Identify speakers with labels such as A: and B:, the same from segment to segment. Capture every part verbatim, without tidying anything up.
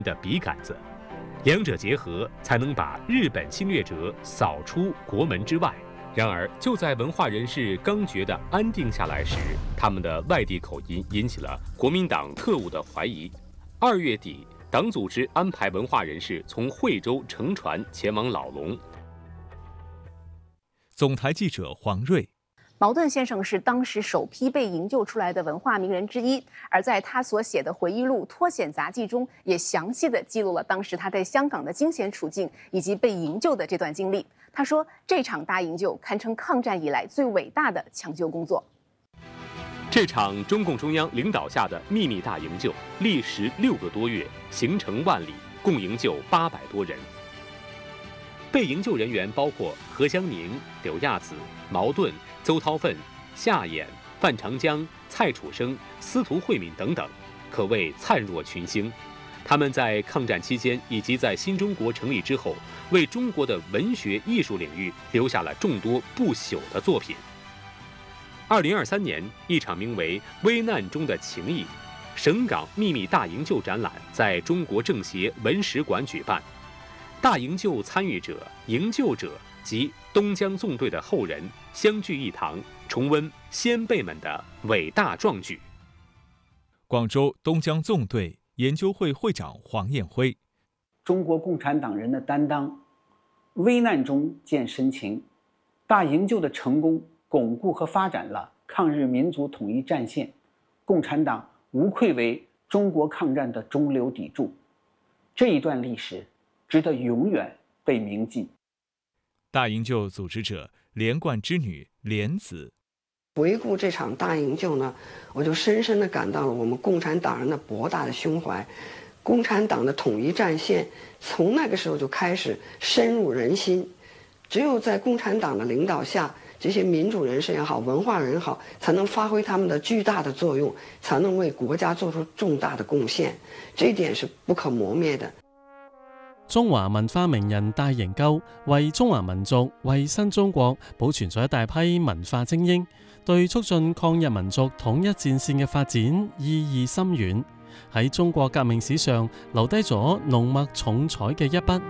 A: 的笔杆子，两者结合才能把日本侵略者扫出国门之外。然而，就在文化人士刚觉得安定下来时，他们的外地口音引起了国民党特务的怀疑。二月底，党组织安排文化人士从惠州乘船前往老龙。
B: 总台记者黄瑞。
C: 茅盾先生是当时首批被营救出来的文化名人之一，而在他所写的回忆录《脱险杂记》中，也详细的记录了当时他在香港的惊险处境以及被营救的这段经历。他说，这场大营救堪称抗战以来最伟大的抢救工作。
A: 这场中共中央领导下的秘密大营救，历时六个多月，行程万里，共营救八百多人。被营救人员包括何香凝、柳亚子、茅盾、邹韬奋、夏衍、范长江、蔡楚生、司徒慧敏等等，可谓灿若群星。他们在抗战期间以及在新中国成立之后，为中国的文学艺术领域留下了众多不朽的作品。二零二三年，一场名为《危难中的情谊》省港秘密大营救展览在中国政协文史馆举办。大营救参与者、营救者及东江纵队的后人相聚一堂，重温先辈们的伟大壮举。
B: 广州东江纵队研究会会长黄彦辉：
D: 中国共产党人的担当，危难中见深情。大营救的成功，巩固和发展了抗日民族统一战线，共产党无愧为中国抗战的中流砥柱。这一段历史值得永远被铭记。
B: 大营救组织者连贯之女莲子：
E: 回顾这场大营救呢，我就深深地感到了我们共产党人的博大的胸怀。共产党的统一战线从那个时候就开始深入人心，只有在共产党的领导下，这些民主人士也好，文化人也好，才能发挥他们的巨大的作用，才能为国家做出重大的贡献，这一点是不可磨灭的。
F: 中華文化名人大營救為中華民族、為新中國保存咗一大批文化精英，對促進抗日民族統一戰線嘅發展意義深遠，喺中國革命史上留低咗濃墨重彩嘅一筆。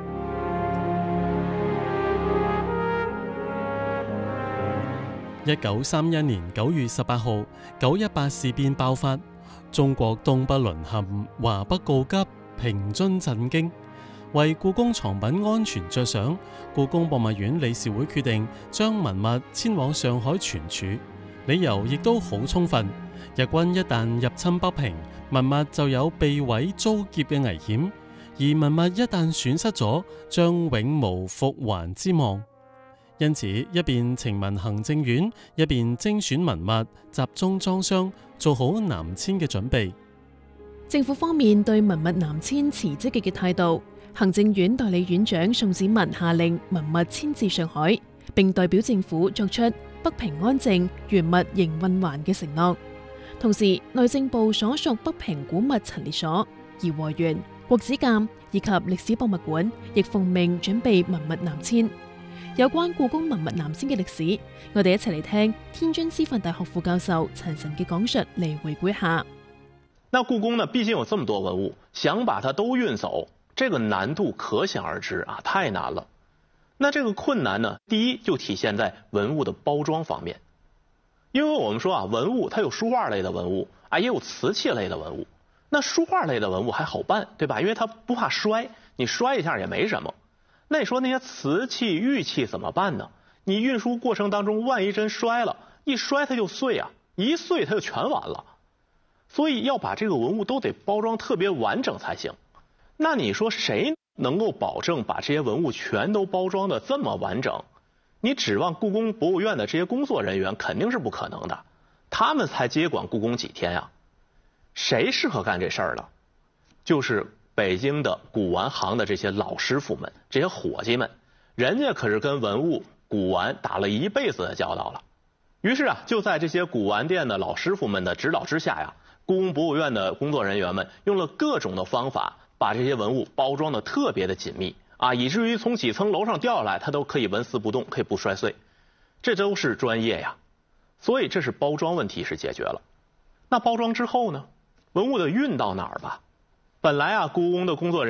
F: 一九三一年九月十八號，九一八事變爆發，中國東北淪陷，華北告急，平津震驚。為故宮藏品安全着想，故宮博物院理事會決定將文物遷往上海存儲，理由亦都好充分。日軍一旦入侵北平，文物就有被毀遭劫嘅危險，而文物一旦損失咗，將永無復還之望。因此，一邊呈文行政院，一邊精選文物，集中裝箱，做好南遷嘅準備。
G: 政府方面對文物南遷持積極嘅態度。行政院代理院長宋展文下令文物遷至上海，並代表政府作出北平安靜、原物仍運還嘅承諾。同時，內政部所屬北平古物陳列所、頤和園、國子監以及歷史博物館亦奉命準備文物南遷。有關故宮文物南遷嘅歷史，我哋一齊嚟聽天津師範大學副教授陳晨嘅講述嚟回顧一下。
H: 那故宮呢，畢竟有這麼多文物，想把它都運走，這個難度可想而知啊，太難了。那這個困難呢，第一就體現在文物的包裝方面，因為我們說啊，文物它有書畫類的文物啊，也有瓷器類的文物。那書畫類的文物還好辦，對吧？因為它不怕摔，你摔一下也沒什麼。那你說那些瓷器、玉器怎麼辦呢？你運輸過程當中萬一真摔了，一摔它就碎啊，一碎它就全完了。所以要把這個文物都得包裝特別完整才行。那你說誰能夠保證把這些文物全都包裝得這麼完整？你指望故宮博物院的這些工作人員肯定是不可能的，他們才接管故宮幾天呀？誰適合幹這事兒了？就是北京的古玩行的這些老師傅們，這些夥計們，人家可是跟文物古玩打了一輩子的交道了。於是啊，就在這些古玩店的老師傅們的指導之下呀，故宮博物院的工作人員們用了各種的方法，把這些文物包裝得特別的緊密啊，以至於從幾層樓上掉下來，它都可以紋絲不動，可以不摔碎。這都是專業呀。所以這是包裝問題是解決了。那包裝之後呢？文物的運到哪兒吧？ 本来啊，故宫的工作人员